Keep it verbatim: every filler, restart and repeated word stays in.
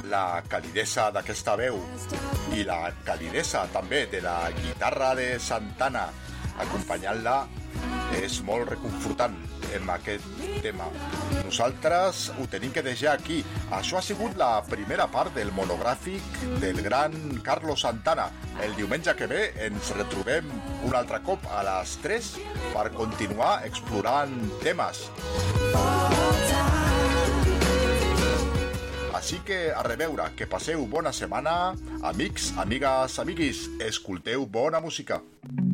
la calidesa d'aquesta veu i la calidesa també de la guitarra de Santana acompanyant-la és molt reconfortant en aquest tema. Nosaltres ho tenim que deixar aquí. Això ha sigut la primera part del monogràfic del gran Carlos Santana. El diumenge que ve ens retrobem un altre cop a les tres per continuar explorant temes. Així que a reveure, que passeu bona setmana, amics, amigues, amiguis, escolteu bona música.